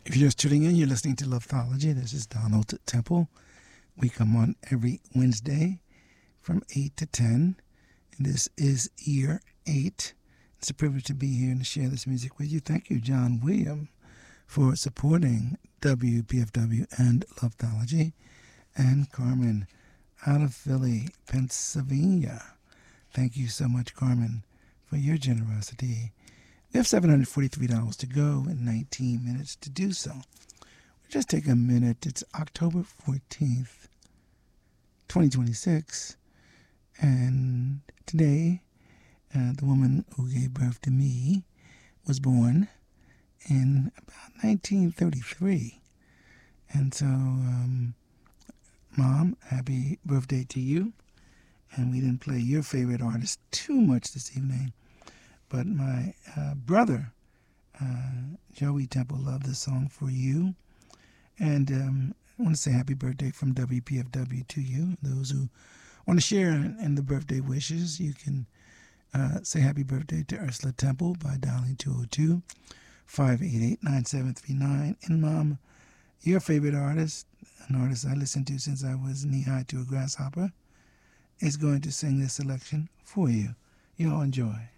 If you're just tuning in, you're listening to Loveology. This is Donald Temple. We come on every Wednesday from 8 to 10. And this is year 8. It's a privilege to be here and to share this music with you. Thank you, John William, for supporting WPFW and Loveology. And Carmen out of Philly, Pennsylvania. Thank you so much, Carmen, for your generosity. We have $743 to go and 19 minutes to do so. We'll just take a minute. It's October 14th, 2026. And today, the woman who gave birth to me was born in about 1933. And so, Mom, happy birthday to you. And we didn't play your favorite artist too much this evening. But my brother, Joey Temple, loved this song for you. And I want to say happy birthday from WPFW to you. Those who want to share in the birthday wishes, you can say happy birthday to Ursula Temple by dialing 202-588-9739. And Mom, your favorite artist, an artist I listened to since I was knee-high to a grasshopper, is going to sing this selection for you. You all enjoy.